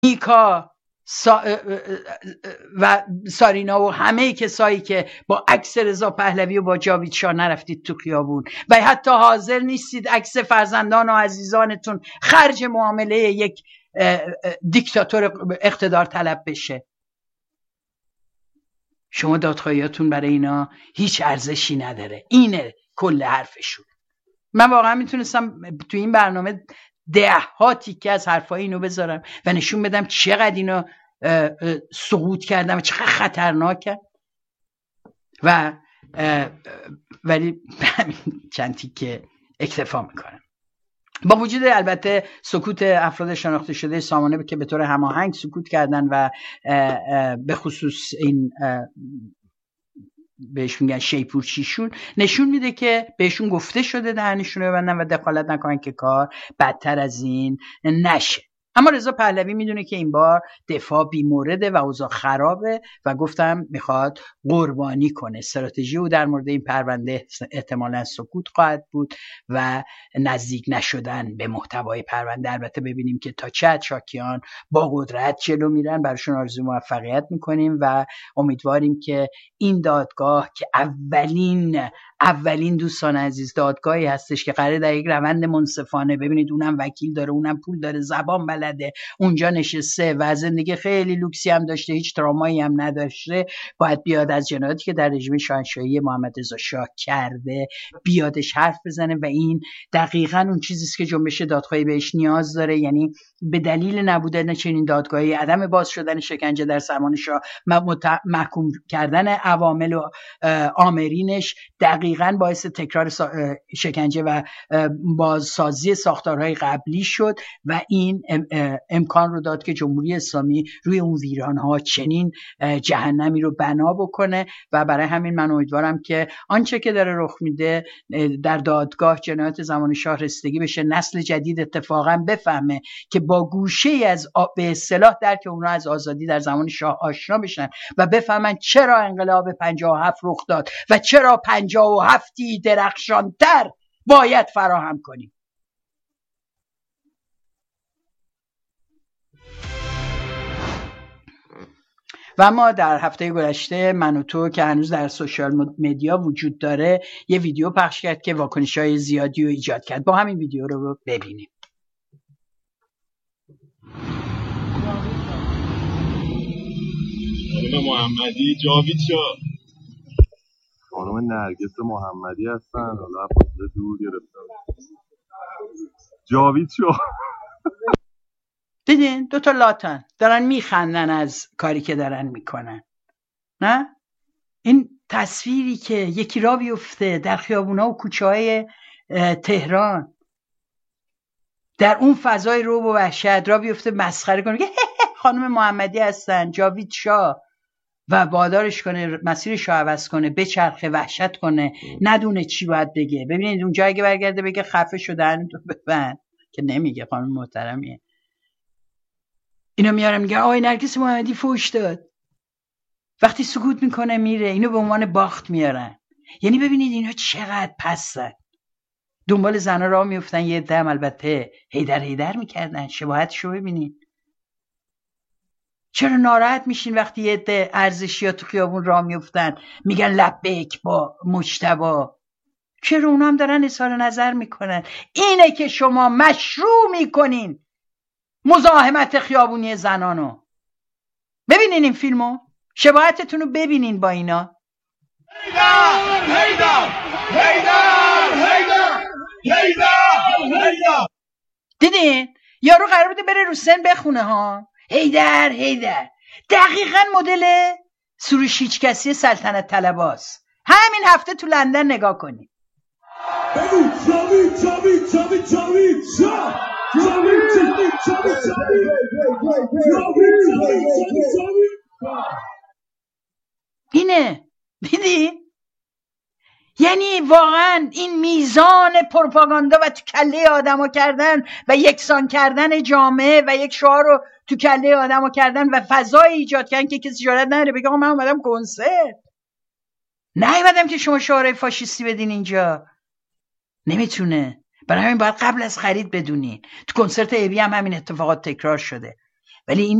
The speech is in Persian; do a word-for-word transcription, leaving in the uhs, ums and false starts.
نیکا سا... و سارینا و همه کسایی که با عکس رضا پهلوی و با جاوید شاه نرفتید تو خیابون و حتی حاضر نیستید عکس فرزندان و عزیزانتون خرج معامله یک دیکتاتور اقتدار طلب بشه. شما دادخواهیاتون برای اینا هیچ ارزشی نداره. اینه کل حرفشون. من واقعا میتونستم تو این برنامه ده ها تیکه از حرفای اینو بذارم و نشون بدم چقدر اینا سقوط کردن و چقدر خطرناکه و ولی چند تیکه اکتفا میکنم. با وجود البته سکوت افراد شناخته شده سامانه که به طور هماهنگ سکوت کردن و به خصوص این بهش میگن شیپورچیشون نشون میده که بهشون گفته شده دهنشون رو ببندن و دخالت نکنن که کار بدتر از این نشه. اما رضا پهلوی میدونه که این بار دفاع بی مورده و اوضاع خرابه و گفتم میخواد قربانی کنه. استراتژی او در مورد این پرونده احتمالاً سکوت خواهد بود و نزدیک نشدن به محتوای پرونده. البته ببینیم که تا چه حد شاکیان با قدرت جلو میرن. براشون آرزوی موفقیت میکنیم و امیدواریم که این دادگاه که اولین اولین دوستان عزیز دادگاهی هستش که قراره در یک روند منصفانه، ببینید اونم وکیل داره، اونم پول داره، زبان بلده، اونجا نشسته و زندگی خیلی لوکسی هم داشته، هیچ ترامایی هم نداشته، باید بیاد از جنایاتی که در رژیم شاهنشاهی محمد رضا شاه کرده بیادش حرف بزنه و این دقیقاً اون چیزی است که جنبش دادخواهی بهش نیاز داره. یعنی به دلیل نبودن چنین دادگاهی، عدم باز شدن شکنجه در زمان شاه، محکوم کردن عوامل و آمرینش دقیقاً باعث تکرار شکنجه و بازسازی ساختارهای قبلی شد و این امکان رو داد که جمهوری اسلامی روی اون ویرانها چنین جهنمی رو بنا بکنه و برای همین من امیدوارم که آنچه که داره رخ میده در دادگاه جنایات زمان شاه رسیدگی بشه، نسل جدید اتفاقا بفهمه که با گوشه از به اصطلاح درک اونها از آزادی در زمان شاه آشنا بشن و بفهمن چرا انقلاب پنجاه و هفت رخ داد و چرا پنجاه و هفتی درخشانتر باید فراهم کنیم. و ما در هفته گذشته من و تو که هنوز در سوشال مدیا وجود داره یه ویدیو پخش کرد که واکنش‌های زیادی رو ایجاد کرد. با همین ویدیو رو ببینیم. خانم محمدی جاوید شاه، خانم نرگس محمدی هستن، حالا فاصله دور گرفتم. جاوید شاه دیدین دو تا لاتن دارن میخندن از کاری که دارن میکنن. نه این تصویری که یکی را بیفته در خیابونا و کوچه های تهران، در اون فضای رعب و وحشت را بیفته مسخره کنه که خانم محمدی هستن، جاوید شاه، و وادارش کنه مسیرش رو عوض کنه، بچرخه، وحشت کنه، ندونه چی باید بگه. ببینید اونجا اگه برگرده بگه خفه شدن ببند که نمیگه، خانم محترمیه. اینو میارم میگه آقای نرگس محمدی فوش داد، وقتی سکوت میکنه میره. اینو به عنوان باخت میارن. یعنی ببینید اینا چقدر پستن. دنبال زنا راه میفتن، یه دم البته هیدر هیدر میکردن. شباهتشو ببینید. چرا ناراحت میشین وقتی یه عده ارزشیات تو خیابون راه میفتن میگن لبیک با مجتبی؟ چرا اونا هم دارن اظهار نظر میکنن؟ اینه که شما مشروع میکنین مزاحمت خیابونی زنانو. ببینین این فیلمو، شباهتتون رو ببینین با اینا. هیدر هیدر هیدر هیدر هیدر هیدر. دیدین یارو قرار بوده بره رو سن بخونه ها، هیدر هیدر. دقیقاً مدل سروش هیچکسی سلطنت طلباست. همین هفته تو لندن نگاه کنید. بگو جاوید جاوید جاوید جاوید شاه، جاوید جاوید جاوید جاوید جاوید. اینه دیدی؟ یعنی واقعا این میزان پروپاگاندا و تو کله آدمو کردن و یکسان کردن جامعه و یک شعار رو تو کله آدمو کردن و فضای ایجاد کردن که کسی جرئت نداره بگه من اومدم کنسرت، نیومدم که شما شعارهای فاشیستی بدین اینجا. نمیتونه. برای همین باید قبل از خرید بدونین. تو کنسرت ایبی هم همین اتفاقات تکرار شده. ولی این